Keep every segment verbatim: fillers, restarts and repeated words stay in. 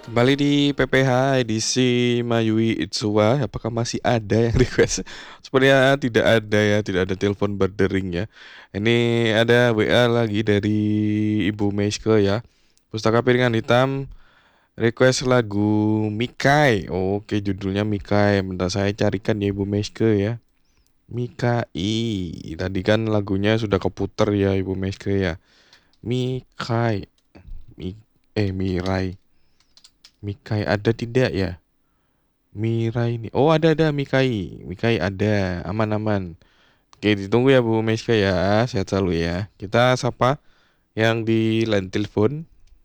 Kembali di P P H edisi Mayui Itsuwa. Apakah masih ada yang request? Sepertinya tidak ada ya, tidak ada telepon berdering ya. Ini ada W A lagi dari Ibu Meiske ya. Pustaka Piringan Hitam request lagu Mikai. Oke, judulnya Mikai. Bentar saya carikan ya Ibu Meiske ya. Mikai. Tadi kan lagunya sudah keputer ya Ibu Meiske ya. Mikai. Mi eh Mirai. Mikai ada tidak ya? Mirai ini. Oh, ada ada Mikai. Mikai ada. Aman-aman. Oke, ditunggu ya Bu Meiska ya. Sehat selalu ya. Kita sapa yang di line telepon.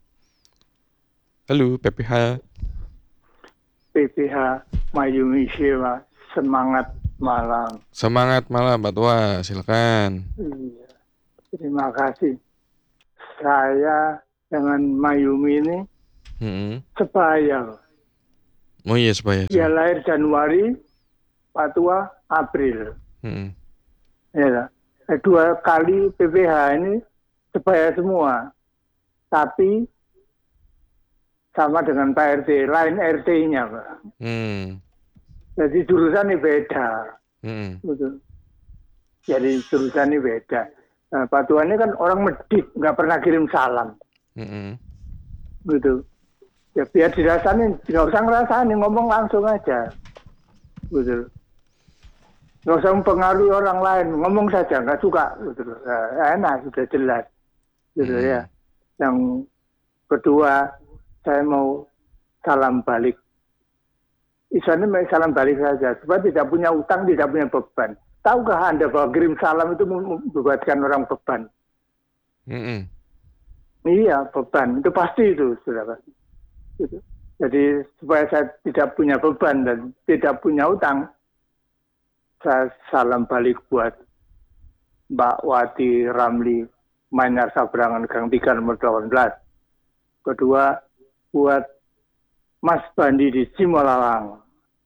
Halo, P P H. P P H Mayumi Shewa, semangat malam. Semangat malam, Pak Tua. Silakan. Iya, terima kasih. Saya dengan Mayumi ini Hmm. sebaya. Oh iya, supaya. Dia lahir Januari, Pak Tua April. Hmm. Ya, dua kali P P H ini sebaya semua. Tapi sama dengan Pak R T, lain R T-nya, Pak. Hmm. Jadi jurusannya beda. Hmm. Betul. Jadi jurusannya beda. Nah, Pak Tua ini kan orang medit, nggak pernah kirim salam. Hmm. Gitu. Ya biar dirasain, nggak usah ngerasain, ngomong langsung aja. Gitu. Nggak usah mempengaruhi orang lain, ngomong saja, nggak suka. Gitu. Nah, enak, sudah jelas. Gitu Hmm. ya. Yang kedua, saya mau salam balik. Istilahnya mau salam balik saja, supaya tidak punya utang, tidak punya beban. Tahukah Anda bahwa kirim salam itu membuatkan orang beban? Hmm. Iya, beban. Itu pasti itu, sudah pasti. Gitu. Jadi supaya saya tidak punya beban dan tidak punya utang, saya salam balik buat Mbak Wati Ramli, Manyar Sabrangan Gang tiga nomor delapan belas. Kedua, buat Mas Bandi di Simolalang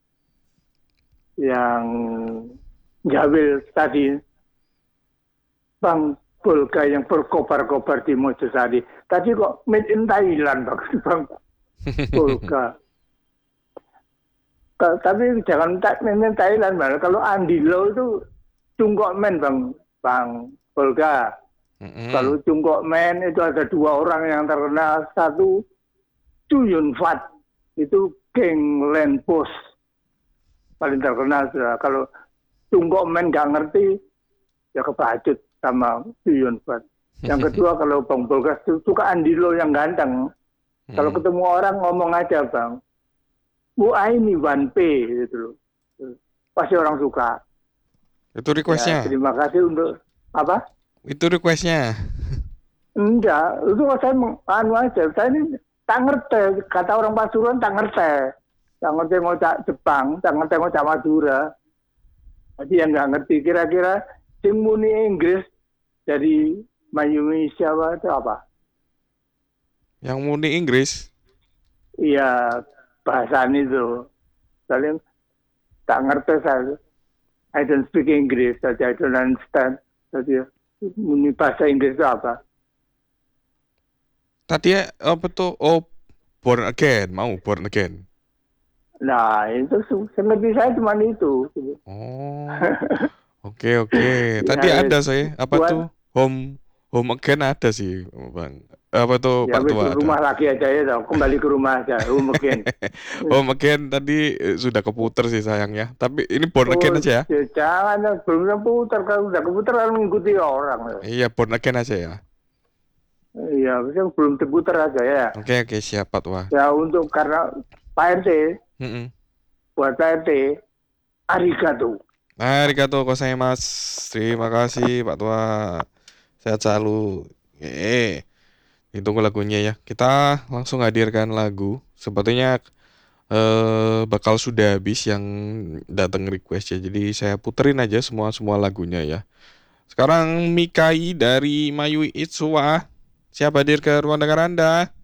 yang Jawil tadi, Bang Bolga yang berkobar-kobar di Mojosari. Tadi kok made in Thailand, Bang Bolga. Tapi jangan made in Thailand, Bang. Kalau Andilo itu cungkok men, Bang, Bang Bolga. Hmm. Kalau cungkok men itu ada dua orang yang terkenal. Satu, Chu Yun Fat. Itu geng Land Post. Paling terkenal sudah. Kalau cungkok men nggak ngerti, ya kebacut sama Chu Yun Fat. Yang kedua, kalau Bang Bolga suka Andilo yang ganteng. Hmm. Kalau ketemu orang ngomong aja, Bang. Bu ini One P gitu loh. Pasti orang suka. Itu requestnya. Ya, terima kasih untuk apa? Itu requestnya. Enggak, itu saya anu aja. Saya ini tak ngerti, kata orang Pasuruan tak ngerti. Tak ngerti ngocak Jepang, tak ngerti ngocak Madura. Jadi yang nggak ngerti kira-kira sing muni Inggris dari Mayumi Shawa itu apa? Yang muni Inggris? Iya, bahasa itu. Soalnya tak ngerti saya. I don't speak English, jadi I don't understand. Jadi muni bahasa Inggris itu apa? Tadi ya, apa tuh? Oh, born again, mau born again. Nah, itu sengerti saya cuma itu. Oh, oke oke. Tadi Ya, ada saya, apa buat, tuh? Home home again ada sih, Bang. Apa tuh ya Pak wis Tua ada. rumah lagi aja ya, kembali ke rumah aja. Home again. Home again tadi eh, sudah keputer sih sayangnya. Tapi ini born Oh, again aja ya. ya, jangan, belum putar, kalau udah keputar kan mengikuti orang. Iya, born again aja ya. Iya, belum terputar aja ya. Oke oke siap Pak Tua. Ya untuk karena Pak R T, Mm-mm. buat Pak R T, arigato. Arigatou gozaimasu. Terima kasih Pak Tua. Sehat selalu. Eh, ditunggu lagunya ya. Kita langsung hadirkan lagu. Sepertinya eh, bakal sudah habis yang datang request ya. Jadi saya puterin aja semua semua lagunya ya. Sekarang Mikai dari Mayui Itsuwa. Siap hadir ke ruang dengar Anda.